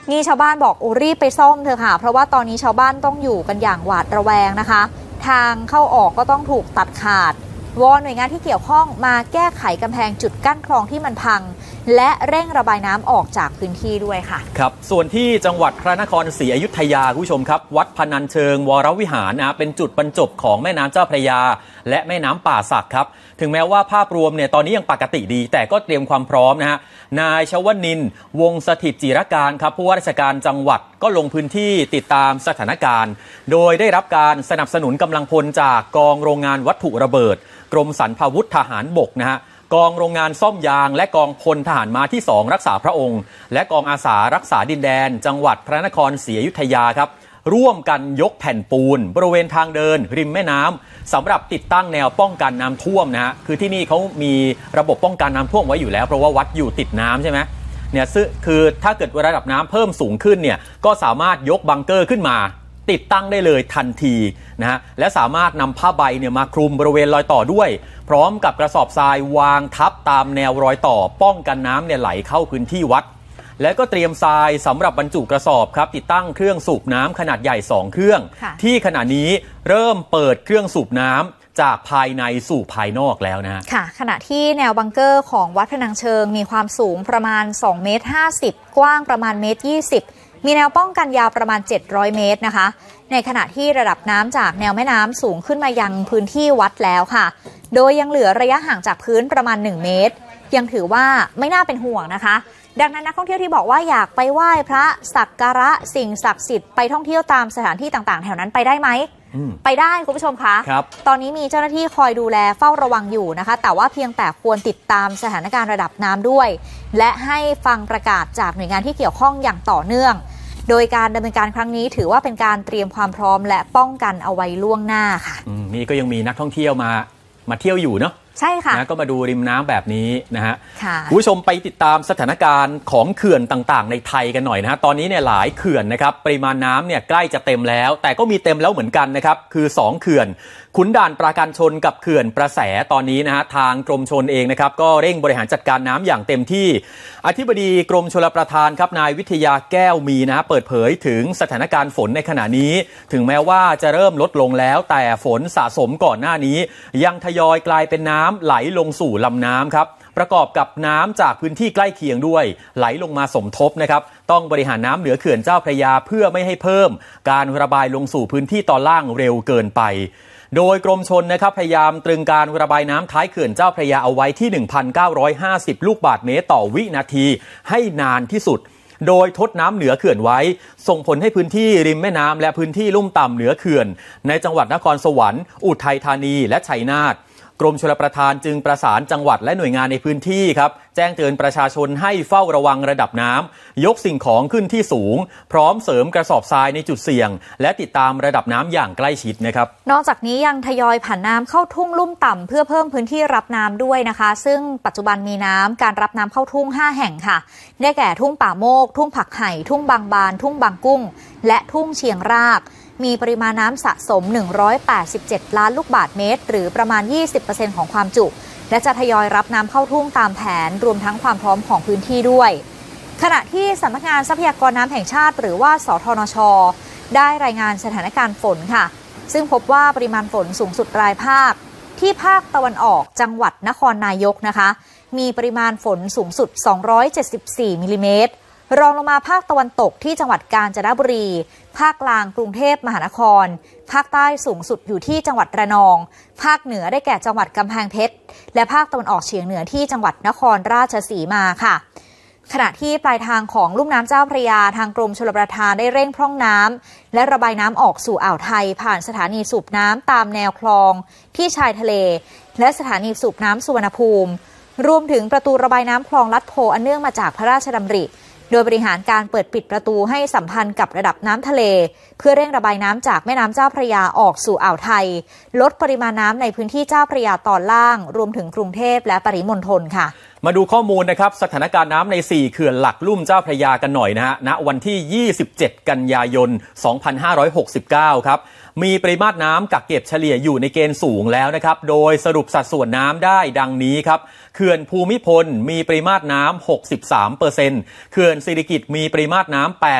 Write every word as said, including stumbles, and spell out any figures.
นี่ชาวบ้านบอกโอ้รีบไปซ่อมเถอะค่ะเพราะว่าตอนนี้ชาวบ้านต้องอยู่กันอย่างหวาดระแวงนะคะทางเข้าออกก็ต้องถูกตัดขาดวอนหน่วยงานที่เกี่ยวข้องมาแก้ไขกำแพงจุดกั้นคลองที่มันพังและเร่งระบายน้ำออกจากพื้นที่ด้วยค่ะครับส่วนที่จังหวัดพระนครศรีอยุธยาคุณผู้ชมครับวัดพนัญเชิงวรวิหารนะเป็นจุดบรรจบของแม่น้ำเจ้าพระยาและแม่น้ำป่าสักครับถึงแม้ว่าภาพรวมเนี่ยตอนนี้ยังปกติดีแต่ก็เตรียมความพร้อมนะฮะนายชวนินทร์วงศ์สถิตจิรการครับผู้ว่าราชการจังหวัดก็ลงพื้นที่ติดตามสถานการณ์โดยได้รับการสนับสนุนกำลังพลจากกองโรงงานวัตถุระเบิดกรมสรรพาวุธทหารบกนะฮะกองโรงงานซ่อมยางและกองพลทหารม้าที่สองรักษาพระองค์และกองอาสารักษาดินแดนจังหวัดพระนครศรีอยุธยาครับร่วมกันยกแผ่นปูนบริเวณทางเดินริมแม่น้ำสำหรับติดตั้งแนวป้องกันน้ำท่วมนะฮะคือที่นี่เขามีระบบป้องกันน้ำท่วมไว้อยู่แล้วเพราะว่าวัดอยู่ติดน้ำใช่ไหมเนี่ยคือถ้าเกิดระดับน้ำเพิ่มสูงขึ้นเนี่ยก็สามารถยกบังเกอร์ขึ้นมาติดตั้งได้เลยทันทีนะฮะและสามารถนำผ้าใบเนี่ยมาคลุมบริเวณรอยต่อด้วยพร้อมกับกระสอบทรายวางทับตามแนวรอยต่อป้องกันน้ำเนี่ยไหลเข้าพื้นที่วัดและก็เตรียมทรายสำหรับบรรจุกระสอบครับติดตั้งเครื่องสูบน้ำขนาดใหญ่สองเครื่องที่ขณะนี้เริ่มเปิดเครื่องสูบน้ำจากภายในสู่ภายนอกแล้วนะค่ะขณะที่แนวบังเกอร์ของวัดพนัญเชิงมีความสูงประมาณสองเมตรห้าสิบกว้างประมาณเมตรยี่สิบมีแนวป้องกันยาวประมาณเจ็ดร้อยเมตรนะคะในขณะที่ระดับน้ำจากแนวแม่น้ำสูงขึ้นมายังพื้นที่วัดแล้วค่ะโดยยังเหลือระยะห่างจากพื้นประมาณหนึ่งเมตรยังถือว่าไม่น่าเป็นห่วงนะคะดังนั้นนักท่องเที่ยวที่บอกว่าอยากไปไหว้พระสักการะสิ่งศักดิ์สิทธิ์ไปท่องเที่ยวตามสถานที่ต่างๆแถวนั้นไปได้ไหมไปได้คุณผู้ชมคะตอนนี้มีเจ้าหน้าที่คอยดูแลเฝ้าระวังอยู่นะคะแต่ว่าเพียงแต่ควรติดตามสถานการณ์ระดับน้ำด้วยและให้ฟังประกาศจากหน่วยงานที่เกี่ยวข้องอย่างต่อเนื่องโดยการดำเนินการครั้งนี้ถือว่าเป็นการเตรียมความพร้อมและป้องกันเอาไว้ล่วงหน้าค่ะนี่ก็ยังมีนักท่องเที่ยวมามาเที่ยวอยู่เนาะใช่ค่ะนะก็มาดูริมน้ำแบบนี้นะฮะคุณผู้ชมไปติดตามสถานการณ์ของเขื่อนต่างๆในไทยกันหน่อยนะฮะตอนนี้เนี่ยหลายเขื่อนนะครับปริมาณน้ำเนี่ยใกล้จะเต็มแล้วแต่ก็มีเต็มแล้วเหมือนกันนะครับคือสองเขื่อนขุนด่านปราการชนกับเขื่อนประแสตอนนี้นะฮะทางกรมชลเองนะครับก็เร่งบริหารจัดการน้ำอย่างเต็มที่อธิบดีกรมชลประทานครับนายวิทยาแก้วมีนะฮะเปิดเผยถึงสถานการณ์ฝนในขณะนี้ถึงแม้ว่าจะเริ่มลดลงแล้วแต่ฝนสะสมก่อนหน้านี้ยังทยอยกลายเป็นน้ำไหลลงสู่ลำน้ำครับประกอบกับน้ำจากพื้นที่ใกล้เคียงด้วยไหลลงมาสมทบนะครับต้องบริหารน้ำเหนือเขื่อนเจ้าพระยาเพื่อไม่ให้เพิ่มการระบายลงสู่พื้นที่ตอนล่างเร็วเกินไปโดยกรมชลนะครับพยายามตรึงการระบายน้ำท้ายเขื่อนเจ้าพระยาเอาไว้ที่ หนึ่งพันเก้าร้อยห้าสิบ ลูกบาศก์เมตรต่อวินาทีให้นานที่สุดโดยทดน้ำเหนือเขื่อนไว้ส่งผลให้พื้นที่ริมแม่น้ำและพื้นที่ลุ่มต่ำเหนือเขื่อนในจังหวัดนครสวรรค์อุทัยธานีและชัยนาทกรมชลประทานจึงประสานจังหวัดและหน่วยงานในพื้นที่ครับแจ้งเตือนประชาชนให้เฝ้าระวังระดับน้ำยกสิ่งของขึ้นที่สูงพร้อมเสริมกระสอบทรายในจุดเสี่ยงและติดตามระดับน้ำอย่างใกล้ชิดนะครับนอกจากนี้ยังทยอยผ่านน้ำเข้าทุ่งลุ่มต่ำเพื่อเพิ่มพื้นที่รับน้ำด้วยนะคะซึ่งปัจจุบันมีน้ำการรับน้ำเข้าทุ่งห้าแห่งค่ะได้แก่ทุ่งป่าโมกทุ่งผักไห่ทุ่งบางบานทุ่งบางกุ้งและทุ่งเชียงรากมีปริมาณน้ำสะสมหนึ่งร้อยแปดสิบเจ็ดล้านลูกบาศก์เมตรหรือประมาณ ยี่สิบเปอร์เซ็นต์ ของความจุและจะทยอยรับน้ำเข้าทุ่งตามแผนรวมทั้งความพร้อมของพื้นที่ด้วยขณะที่สำนักงานทรัพยากรน้ำแห่งชาติหรือว่าสทนช.ได้รายงานสถานการณ์ฝนค่ะซึ่งพบว่าปริมาณฝนสูงสุดรายภาคที่ภาคตะวันออกจังหวัดนครนายกนะคะมีปริมาณฝนสูงสุดสองร้อยเจ็ดสิบสี่มิลลิเมตรรองลงมาภาคตะวันตกที่จังหวัดกาญจนบุรีภาคกลางกรุงเทพมหานครภาคใต้สูงสุดอยู่ที่จังหวัดระนองภาคเหนือได้แก่จังหวัดกำแพงเพชรและภาคตะวันออกเฉียงเหนือที่จังหวัดนครราชสีมาค่ะขณะที่ปลายทางของลุ่มน้ำเจ้าพระยาทางกรมชลประทานได้เร่งพร่องน้ำและระบายน้ำออกสู่อ่าวไทยผ่านสถานีสูบน้ำตามแนวคลองที่ชายทะเลและสถานีสูบน้ำสุวรรณภูมิรวมถึงประตูระบายน้ำคลองลัดโพอันเนื่องมาจากพระราชดำริโดยบริหารการเปิดปิดประตูให้สัมพันธ์กับระดับน้ำทะเลเพื่อเร่งระบายน้ำจากแม่น้ำเจ้าพระยาออกสู่อ่าวไทยลดปริมาณน้ำในพื้นที่เจ้าพระยาตอนล่างรวมถึงกรุงเทพและปริมณฑลค่ะมาดูข้อมูลนะครับสถานการณ์น้ำในสี่เขื่อนหลักลุ่มเจ้าพระยากันหน่อยนะฮะณวันที่ยี่สิบเจ็ดกันยายนสองพันห้าร้อยหกสิบเก้าครับมีปริมาณน้ำกักเก็บเฉลี่ยอยู่ในเกณฑ์สูงแล้วนะครับโดยสรุปสัดส่วนน้ำได้ดังนี้ครับเขื่อนภูมิพลมีปริมาณน้ำ หกสิบสามเปอร์เซ็นต์ เขื่อนสิริกิติ์มีปริมาณน้ำ